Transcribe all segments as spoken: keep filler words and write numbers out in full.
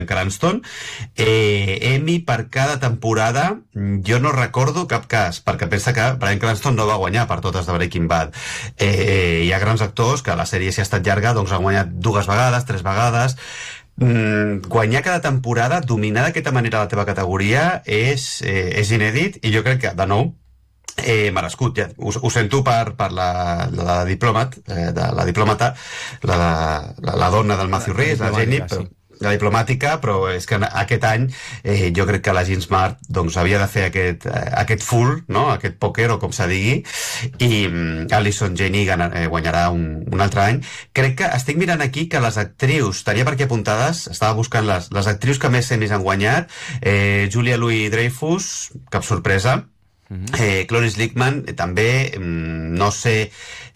Cranston. Eh, Emmy per cada temporada, jo no recordo cap cas, perquè pensa que Bryan Cranston no va guanyar per totes de Breaking Bad. Eh, hi ha grans actors que la sèrie, si ha estat llarga, doncs han guanyat dues vegades, tres vegades. Mm, guanyar cada temporada, dominar d'aquesta manera la teva categoria és, eh, és inèdit, i jo crec que, de nou, Eh, merescut, ja. Ho, ho sento per, per la, la, la diplomat, eh, de la diplòmata, la, la, la dona del Matthew Rhys, la Jenny, però, la diplomàtica, però és que aquest any eh, jo crec que la Jean Smart doncs, havia de fer aquest, eh, aquest full, no? Aquest pòquer, o com se digui, i mm, Allison Janney eh, guanyarà un, un altre any. Crec que estic mirant aquí que les actrius, tenia per aquí apuntades, estava buscant les, les actrius que més Emmys han guanyat, eh, Julia Louis-Dreyfus, cap sorpresa, Eh, Cloris Leachman, eh, també, mm, no sé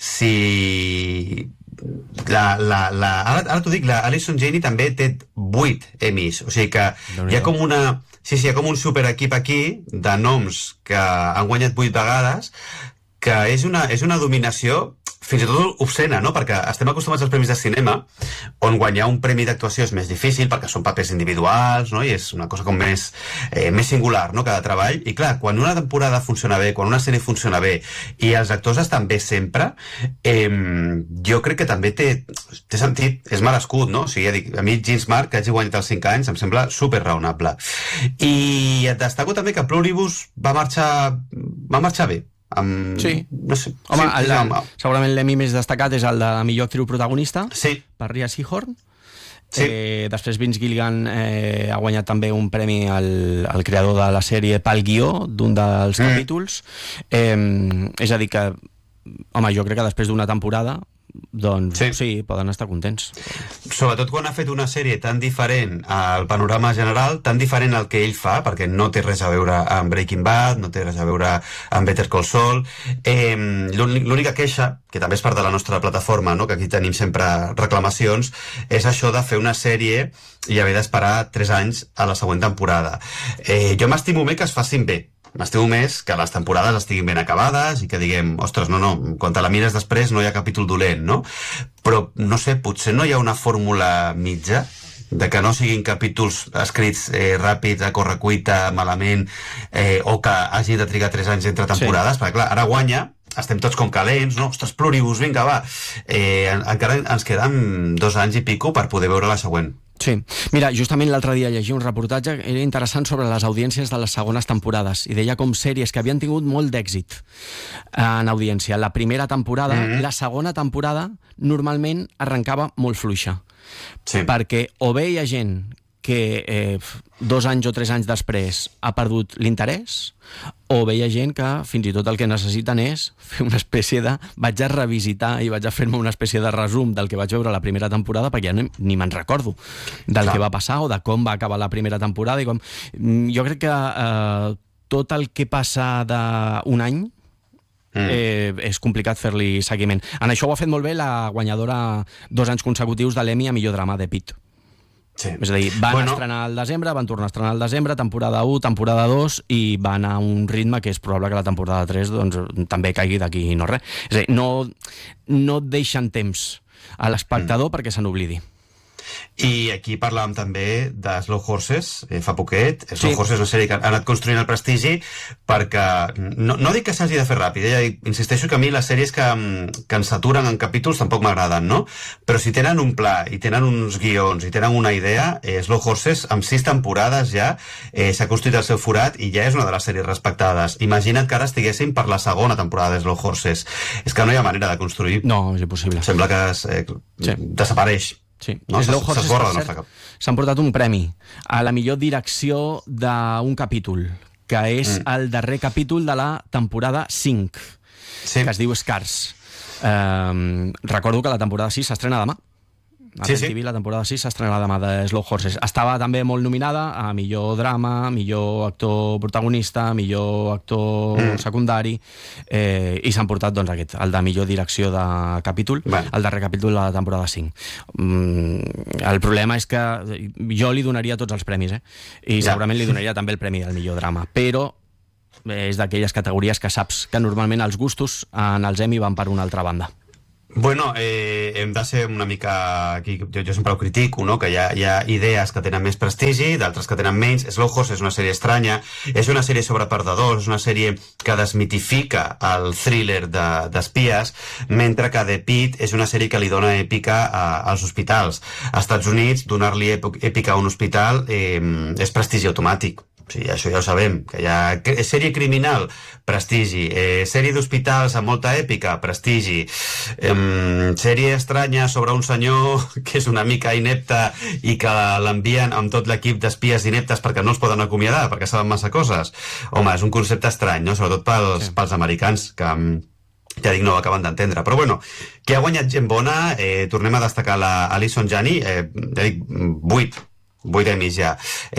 si... La, la, la, ara ara t'ho dic, la Allison Janney també té vuit Emmys, o sigui que hi ha com una... Sí, sí, hi ha com un superequip aquí de noms que han guanyat vuit vegades, que és una, és una dominació fins i tot obscena, no? Perquè estem acostumats als premis de cinema, on guanyar un premi d'actuació és més difícil, perquè són papers individuals, no? I és una cosa com més, eh, més singular, no? Cada treball. I clar, quan una temporada funciona bé, quan una sèrie funciona bé, i els actors estan bé sempre, eh, jo crec que també té, té sentit, és merescut, no? O sigui, ja dic, a mi Jean Smart, que hagi guanyat els cinc anys, em sembla super raonable. I et destaco també que Pluribus va marxar, va marxar bé. Amb... Sí. No sé. Home, sí, el, el, segurament l'Emmy més destacat és el de millor actriu protagonista, sí, per Rhea Seehorn. Sí. Eh, després Vince Gilligan eh, ha guanyat també un premi al, al creador de la sèrie pel guió d'un dels mm. capítols. Eh, és a dir que, home, jo crec que després d'una temporada, doncs sí. sí, poden estar contents. Sobretot quan ha fet una sèrie tan diferent al panorama general, tan diferent al que ell fa, perquè no té res a veure amb Breaking Bad, no té res a veure amb Better Call Saul. Eh, l'única queixa, que també és part de la nostra plataforma, no? Que aquí tenim sempre reclamacions, és això de fer una sèrie i haver d'esperar tres anys a la següent temporada. Eh, jo m'estimo bé que es facin bé. M'estimo més que les temporades estiguin ben acabades i que diguem, ostres, no, no, quan te la mires després no hi ha capítol dolent, no? Però, no sé, potser no hi ha una fórmula mitja de que no siguin capítols escrits eh, ràpids, a correcuita, malament, eh, o que hagi de trigar tres anys entre temporades, sí. Perquè clar, ara guanya, estem tots com calents, no? Ostres, Pluribus, vinga, va. Eh, encara ens queden dos anys i pico per poder veure la següent. Sí, mira, justament l'altre dia llegia un reportatge era interessant sobre les audiències de les segones temporades i deia com sèries que havien tingut molt d'èxit en audiència. La primera temporada, mm-hmm. la segona temporada normalment arrencava molt fluixa, sí. Perquè o bé hi ha gent que eh, dos anys o tres anys després ha perdut l'interès, o bé hi ha gent que fins i tot el que necessiten és fer una espècie de... Vaig a revisitar i vaig a fer-me una espècie de resum del que vaig veure la primera temporada, perquè ja ni, ni me'n recordo del Clar. que va passar o de com va acabar la primera temporada. I com... Jo crec que eh, tot el que passa d'un any Mm. Eh, és complicat fer-li seguiment. En això ho ha fet molt bé la guanyadora dos anys consecutius de l'Emmy a millor drama, de Pitt. Sí. És a dir, van bueno. estrenar al desembre, van tornar a estrenar al desembre, temporada u, temporada dos, i van a un ritme que és probable que la temporada tres doncs, també caigui d'aquí no res. És a dir, no, no deixen temps a l'espectador mm. perquè se n'oblidi. I aquí parlàvem també de Slow Horses, eh, fa poquet. Slow sí. Horses és una sèrie que ha anat construint el prestigi perquè, no, no dic que s'hagi de fer ràpid, eh? Insisteixo que a mi les sèries que, que ens saturen en capítols tampoc m'agraden, no? Però si tenen un pla i tenen uns guions i tenen una idea, eh, Slow Horses amb sis temporades ja eh, s'ha construït el seu forat i ja és una de les sèries respectades. Imagina't que ara estiguéssim per la segona temporada de Slow Horses. És que no hi ha manera de construir. No, és impossible. Sembla que es, eh, sí. desapareix. Sí. No? S'han portat un premi a la millor direcció d'un capítol, que és mm. el darrer capítol de la temporada cinc, sí. que es diu Scars. Um, recordo que la temporada sis s'estrena demà. A sí, sí. T V la temporada sis s'estrena demà de Slow Horses. Estava també molt nominada a millor drama, millor actor protagonista, millor actor mm. secundari, eh, i s'han portat doncs, aquest, el de millor direcció de capítol, bueno. el darrer capítol de la temporada cinc. Mm, el problema és que jo li donaria tots els premis, eh? I ja. segurament li donaria també el premi del millor drama, però és d'aquelles categories que saps que normalment els gustos en els Emmy van per una altra banda. Bueno, eh, hem de ser una mica... Aquí, jo, jo sempre ho critico, no? Que hi ha, hi ha idees que tenen més prestigi, d'altres que tenen menys. Slowhorse és una sèrie estranya, és una sèrie sobre perdedors, és una sèrie que desmitifica el thriller d'espies, de, mentre que The Pitt és una sèrie que li dona èpica a, als hospitals. Als Estats Units, donar-li èpica a un hospital eh, és prestigi automàtic. Sí, això ja ho sabem, que hi ha sèrie criminal, prestigi, eh, sèrie d'hospitals amb molta èpica, prestigi, eh, sèrie estranya sobre un senyor que és una mica inepte i que l'envien amb tot l'equip d'espies ineptes perquè no els poden acomiadar, perquè saben massa coses. Home, és un concepte estrany, no? Sobretot pels, sí. pels americans, que... ja dic, no ho acaben d'entendre. Però bueno, qui ha guanyat gent bona, eh, tornem a destacar la Alison Janney, eh, ja dic, vuit vuit Emmys ja.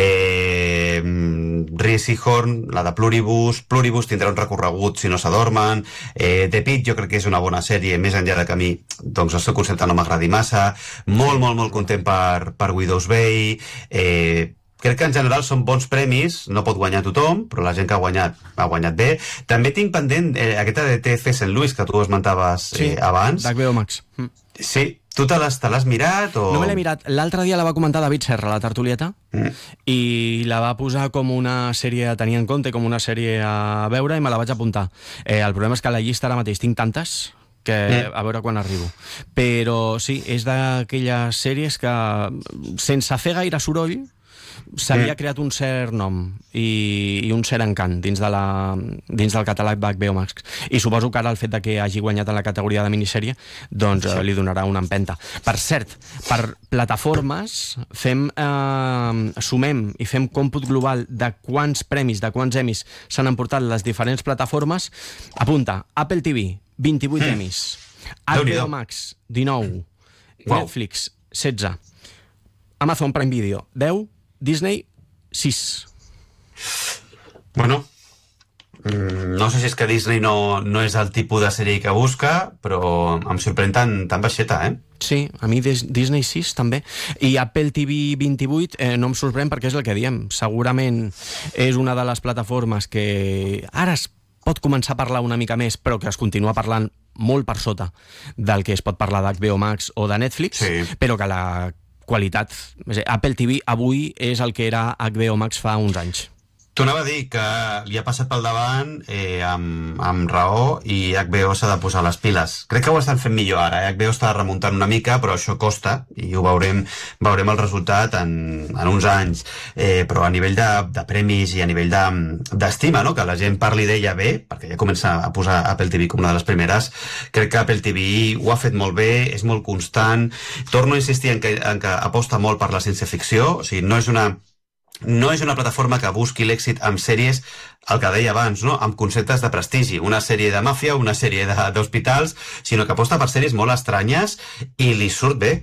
Eh, Rhys Seehorn, la de Pluribus. Pluribus tindrà un recorregut si no s'adormen. Eh, The Pitt jo crec que és una bona sèrie, més enllà de que a mi doncs, el seu concepte no m'agradi massa. Molt, molt, molt content per, per Widow's Bay. Eh, crec que en general són bons premis, no pot guanyar tothom, però la gent que ha guanyat ha guanyat bé. També tinc pendent eh, aquesta de T F Saint Louis que tu esmentaves eh, sí, abans. d'H B O Max. Mm. Sí, tu te l'has mirat? O... No me l'he mirat. L'altre dia la va comentar David Serra, la tertulieta, mm. i la va posar com una sèrie a tenir en compte, com una sèrie a veure, i me la vaig apuntar. Eh, el problema és que a la llista ara mateix tinc tantes que mm. a veure quan arribo. Però sí, és d'aquelles sèries que, sense fer gaire soroll, s'havia mm. creat un cert nom i, i un cert encant dins, de la, dins del catàleg d'H B O Max. I suposo que ara el fet de que hagi guanyat en la categoria de minissèrie doncs sí. eh, li donarà una empenta. Per cert, per plataformes fem, eh, sumem i fem còmput global de quants premis, de quants Emmys s'han emportat les diferents plataformes. Apunta, Apple T V, vint-i-vuit mm. Emmys, H B O Max, dinou, wow. Netflix, setze, Amazon Prime Video, deu, Disney, sis. Bueno, no sé si és que Disney no, no és el tipus de sèrie que busca, però em sorprèn tan, tan baixeta, eh? Sí, a mi Disney sis també. I Apple T V vint-i-vuit eh, no em sorprèn perquè és el que diem. Segurament és una de les plataformes que ara es pot començar a parlar una mica més, però que es continua parlant molt per sota del que es pot parlar d'H B O Max o de Netflix, sí. però que la qualitat... Apple T V avui és el que era H B O Max fa uns anys. T'ho anava a dir que li ha passat pel davant eh, amb, amb raó i H B O s'ha de posar les piles. Crec que ho estan fent millor ara. Eh? H B O està remuntant una mica, però això costa i ho veurem, veurem el resultat en, en uns anys. Eh, però a nivell de, de premis i a nivell d'estima, de, no? que la gent parli d'ella bé, perquè ja comença a posar Apple T V com una de les primeres, crec que Apple T V ho ha fet molt bé, és molt constant. Torno a insistir en que, en que aposta molt per la ciència-ficció, o sigui, no és una... No és una plataforma que busqui l'èxit amb sèries, el que deia abans, no? Amb conceptes de prestigi, una sèrie de màfia, una sèrie d'hospitals, sinó que aposta per sèries molt estranyes i li surt bé.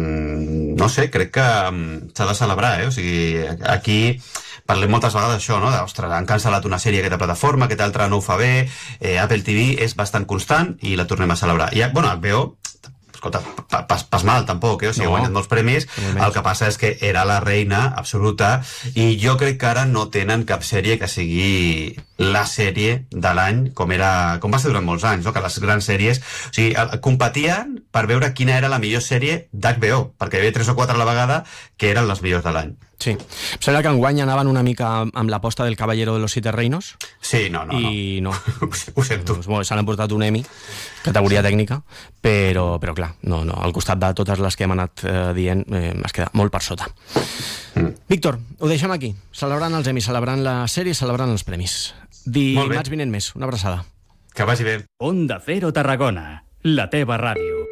Mm, no sé, crec que s'ha de celebrar, eh? O sigui, aquí parlem moltes vegades d'això, no? Ostres, han cancel·lat una sèrie aquesta plataforma, aquesta altra no ho fa bé, eh, Apple T V és bastant constant i la tornem a celebrar. I, bueno, H B O... Escolta, pas, pas mal tampoc, eh? O sigui, no, ha guanyat molts premis, el que passa és que era la reina absoluta i jo crec que ara no tenen cap sèrie que sigui la sèrie de l'any com era, com va ser durant molts anys, no? Que les grans sèries, o sigui, competien per veure quina era la millor sèrie d'H B O, perquè hi havia tres o quatre a la vegada que eren les millors de l'any. Sí. Em sembla que enguany anaven una mica amb l'aposta del Caballero de los Siete Reinos. Sí, no, no. I no. no. Ho sento. Doncs, s'han emportat un Emmy, categoria sí. tècnica, però, però clar, no, no. Al costat de totes les que hem anat eh, dient, eh, es queda molt per sota. Mm. Víctor, ho deixem aquí. Celebrant els Emmys, celebrant la sèrie, celebrant els premis. Dimarts vinent més. Una abraçada. Que vagi bé. Onda Cero Tarragona, la teva ràdio.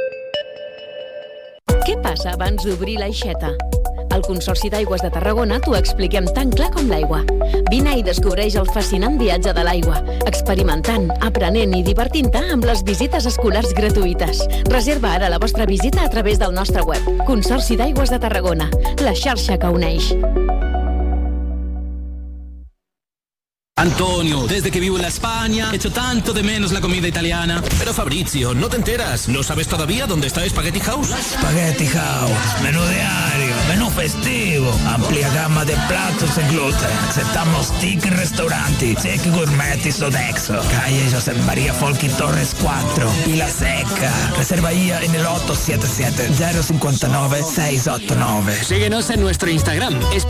Què passa abans d'obrir l'aixeta? Al Consorci d'Aigües de Tarragona t'ho expliquem tan clar com l'aigua. Vine i descobreix el fascinant viatge de l'aigua, experimentant, aprenent i divertint-te amb les visites escolars gratuïtes. Reserva ara la vostra visita a través del nostre web. Consorci d'Aigües de Tarragona, la xarxa que uneix. Antonio, desde que vivo en la España, echo tanto de menos la comida italiana. Pero Fabrizio, no te enteras. ¿No sabes todavía dónde está Spaghetti House? Spaghetti House, menú diario, menú festivo, amplia gamma de platos sin gluten. Aceptamos stick en restauranti, cheque gourmet y Sodexo. Calle José María Folky Torres cuatro, Villa Seca. Reserva ya en el ocho siete siete, cero cinco nueve, seis ocho nueve. Síguenos en nuestro Instagram,